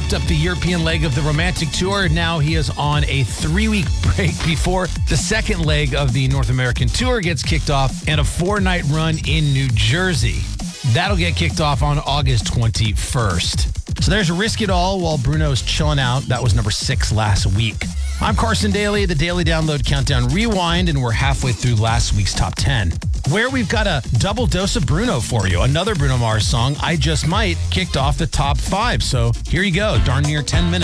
wrapped up the European leg of the Romantic Tour. Now he is on a 3-week break before the second leg of the North American Tour gets kicked off and a 4-night run in New Jersey. That'll get kicked off on August 21st. So there's a Risk It All while Bruno's chilling out. That was number 6 last week. I'm Carson Daly, the Daily Download Countdown Rewind, and we're halfway through last week's top 10, where we've got a double dose of Bruno for you. Another Bruno Mars song, I Just Might, kicked off the top 5. So here you go, darn near 10 minutes.